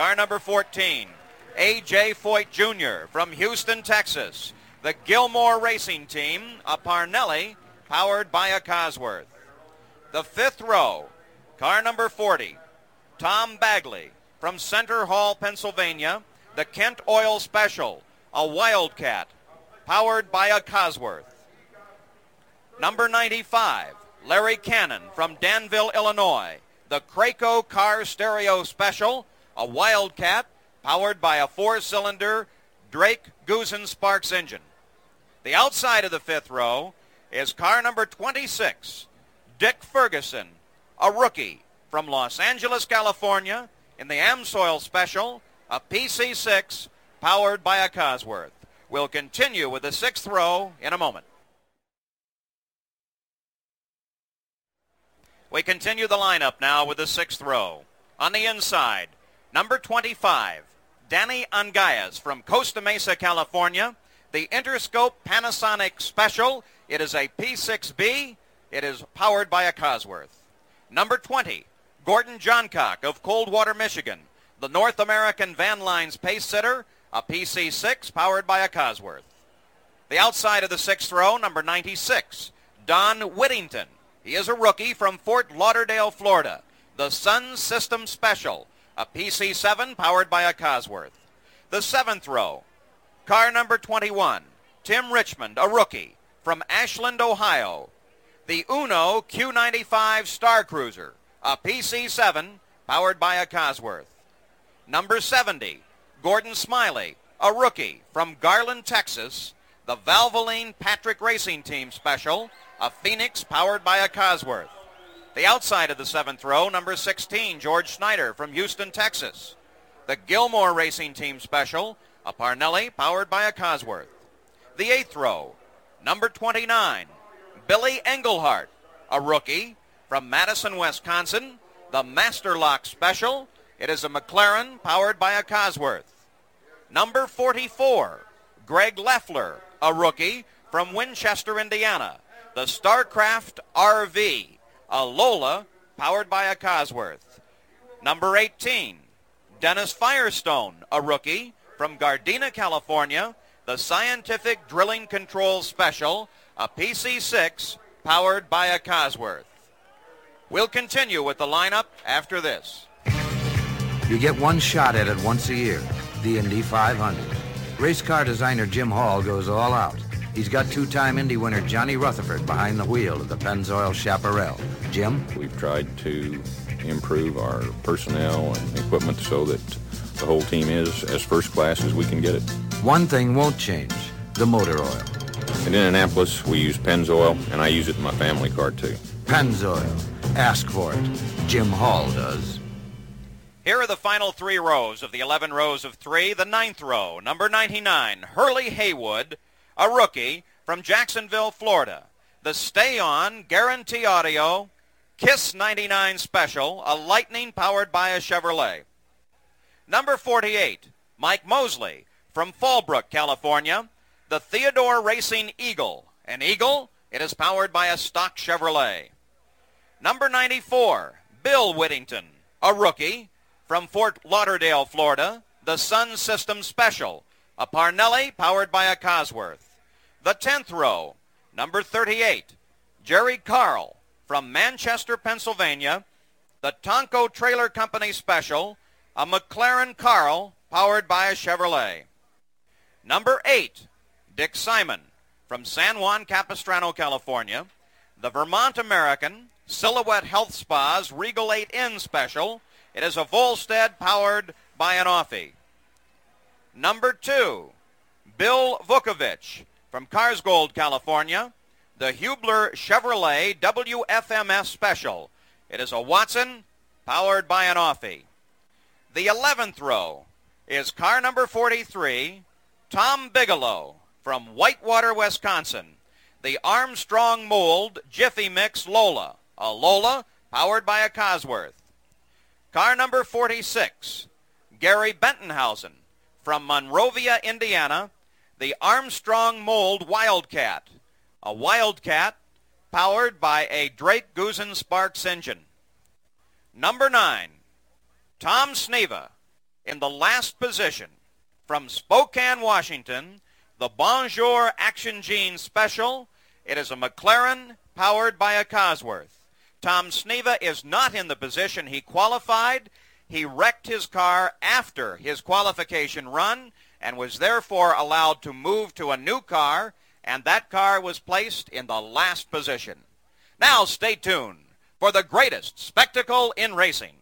Car number 14, A.J. Foyt Jr. from Houston, Texas. The Gilmore Racing Team, a Parnelli, powered by a Cosworth. The fifth row, car number 40, Tom Bagley from Center Hall, Pennsylvania. The Kent Oil Special, a Wildcat, powered by a Cosworth. Number 95, Larry Cannon from Danville, Illinois. The Craco Car Stereo Special, a Wildcat, powered by a four-cylinder Drake Goosen Sparks engine. The outside of the fifth row is car number 26, Dick Ferguson, a rookie from Los Angeles, California, in the Amsoil Special, a PC6, powered by a Cosworth. We'll continue with the sixth row in a moment. We continue the lineup now with the sixth row. On the inside, number 25, Danny Angayas from Costa Mesa, California. The Interscope Panasonic Special. It is a P6B. It is powered by a Cosworth. Number 20, Gordon Johncock of Coldwater, Michigan. The North American Van Lines Pace Sitter, a PC6 powered by a Cosworth. The outside of the sixth row, number 96, Don Whittington. He is a rookie from Fort Lauderdale, Florida. The Sun System Special, a PC7 powered by a Cosworth. The seventh row, car number 21, Tim Richmond, a rookie from Ashland, Ohio. The Uno Q95 Star Cruiser, a PC7 powered by a Cosworth. Number 70, Gordon Smiley, a rookie from Garland, Texas. The Valvoline Patrick Racing Team Special, a Phoenix powered by a Cosworth. The outside of the seventh row, number 16, George Schneider from Houston, Texas. The Gilmore Racing Team Special, a Parnelli powered by a Cosworth. The eighth row, number 29, Billy Engelhart, a rookie from Madison, Wisconsin. The Master Lock Special. It is a McLaren powered by a Cosworth. Number 44, Greg Leffler, a rookie from Winchester, Indiana. The StarCraft RV, a Lola powered by a Cosworth. Number 18, Dennis Firestone, a rookie from Gardena, California. The Scientific Drilling Control Special, a PC6 powered by a Cosworth. We'll continue with the lineup after this. You get one shot at it once a year, the Indy 500. Race car designer Jim Hall goes all out. He's got two-time Indy winner Johnny Rutherford behind the wheel of the Pennzoil Chaparral. Jim? We've tried to improve our personnel and equipment so that the whole team is as first class as we can get it. One thing won't change, the motor oil. In Indianapolis, we use Pennzoil, and I use it in my family car, too. Pennzoil. Ask for it. Jim Hall does. Here are the final three rows of the 11 rows of three. The ninth row, number 99, Hurley Haywood, a rookie from Jacksonville, Florida. The Stay On Guarantee Audio Kiss 99 Special, a Lightning powered by a Chevrolet. Number 48, Mike Mosley from Fallbrook, California. The Theodore Racing Eagle. An Eagle, it is powered by a stock Chevrolet. Number 94, Bill Whittington, a rookie from Fort Lauderdale, Florida. The Sun System Special, a Parnelli powered by a Cosworth. The 10th row, number 38, Jerry Carl from Manchester, Pennsylvania. The Tonko Trailer Company Special, a McLaren Carl powered by a Chevrolet. Number 8, Dick Simon from San Juan Capistrano, California. The Vermont American Silhouette Health Spa's Regal 8N Special. It is a Volstead powered by an Offie. Number 2, Bill Vukovich from Carsgold, California. The Hubler Chevrolet WFMS Special. It is a Watson powered by an Offie. The 11th row is car number 43, Tom Bigelow from Whitewater, Wisconsin. The Armstrong Mold Jiffy Mix Lola, a Lola powered by a Cosworth. Car number 46, Gary Bentonhausen from Monrovia, Indiana. The Armstrong Mold Wildcat, a Wildcat powered by a Drake Goosen Sparks engine. Number 9, Tom Sneva In the last position, from Spokane, Washington, the Bonjour Action Jeans Special. It is a McLaren powered by a Cosworth. Tom Sneva is not in the position he qualified. He wrecked his car after his qualification run and was therefore allowed to move to a new car, and that car was placed in the last position. Now stay tuned for the greatest spectacle in racing.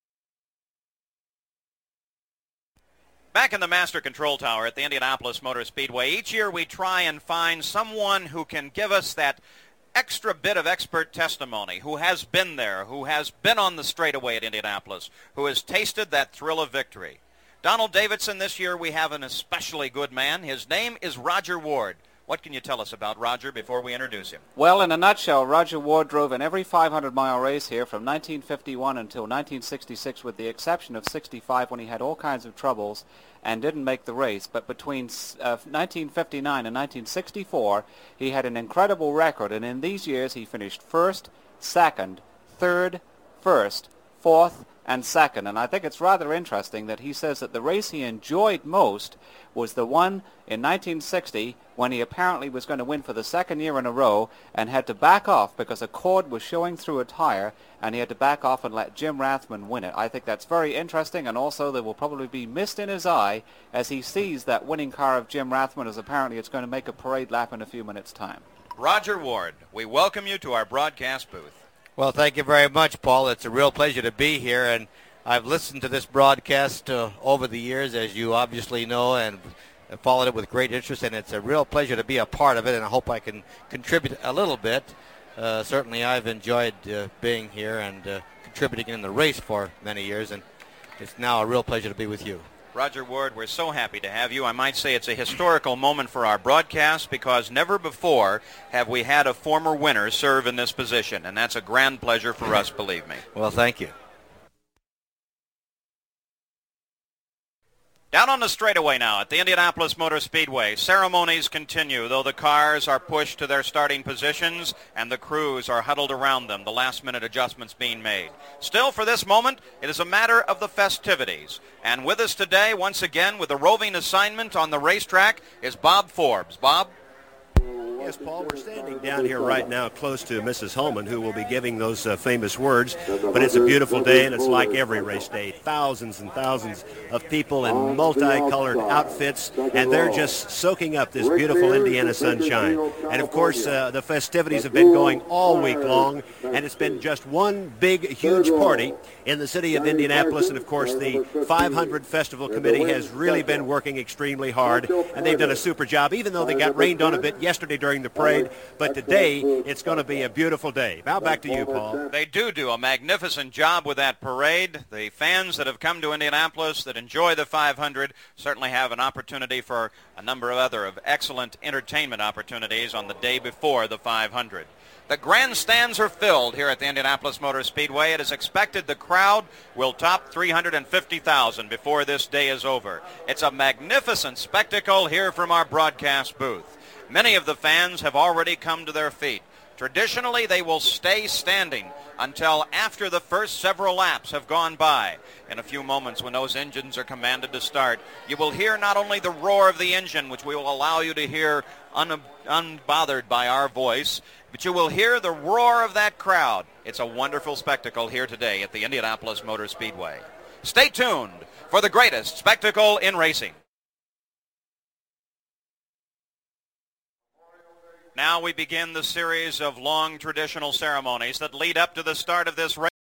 Back in the Master Control Tower at the Indianapolis Motor Speedway, each year we try and find someone who can give us that extra bit of expert testimony, who has been there, who has been on the straightaway at Indianapolis, who has tasted that thrill of victory. Donald Davidson, this year we have an especially good man. His name is Roger Ward. What can you tell us about Roger before we introduce him? Well, in a nutshell, Roger Ward drove in every 500-mile race here from 1951 until 1966, with the exception of 65 when he had all kinds of troubles and didn't make the race. But between 1959 and 1964, he had an incredible record, and in these years he finished first, second, third, first, fourth, and second. And I think it's rather interesting that he says that the race he enjoyed most was the one in 1960 when he apparently was going to win for the second year in a row and had to back off because a cord was showing through a tire, and he had to back off and let Jim Rathman win it. I think that's very interesting, and also there will probably be mist in his eye as he sees that winning car of Jim Rathman, as apparently it's going to make a parade lap in a few minutes' time. Roger Ward, we welcome you to our broadcast booth. Well, thank you very much, Paul. It's a real pleasure to be here, and I've listened to this broadcast over the years, as you obviously know, and followed it with great interest, and it's a real pleasure to be a part of it, and I hope I can contribute a little bit. Certainly I've enjoyed being here and contributing in the race for many years, and it's now a real pleasure to be with you. Roger Ward, we're so happy to have you. I might say it's a historical moment for our broadcast because never before have we had a former winner serve in this position, and that's a grand pleasure for us, believe me. Well, thank you. Down on the straightaway now at the Indianapolis Motor Speedway, ceremonies continue, though the cars are pushed to their starting positions and the crews are huddled around them, the last-minute adjustments being made. Still, for this moment, it is a matter of the festivities. And with us today, once again, with a roving assignment on the racetrack, is Bob Forbes. Bob? Yes, Paul, we're standing down here right now close to Mrs. Holman, who will be giving those famous words. But it's a beautiful day, and it's like every race day. Thousands and thousands of people in multicolored outfits, and they're just soaking up this beautiful Indiana sunshine. And, of course, the festivities have been going all week long, and it's been just one big, huge party in the city of Indianapolis. And, of course, the 500 Festival Committee has really been working extremely hard, and they've done a super job, even though they got rained on a bit yesterday during the parade. But today, it's going to be a beautiful day. Now back to you, Paul. They do a magnificent job with that parade. The fans that have come to Indianapolis that enjoy the 500 certainly have an opportunity for a number of other excellent entertainment opportunities on the day before the 500. The grandstands are filled here at the Indianapolis Motor Speedway. It is expected the crowd will top 350,000 before this day is over. It's a magnificent spectacle here from our broadcast booth. Many of the fans have already come to their feet. Traditionally, they will stay standing until after the first several laps have gone by. In a few moments, when those engines are commanded to start, you will hear not only the roar of the engine, which we will allow you to hear unbothered by our voice, but you will hear the roar of that crowd. It's a wonderful spectacle here today at the Indianapolis Motor Speedway. Stay tuned for the greatest spectacle in racing. Now we begin the series of long traditional ceremonies that lead up to the start of this race.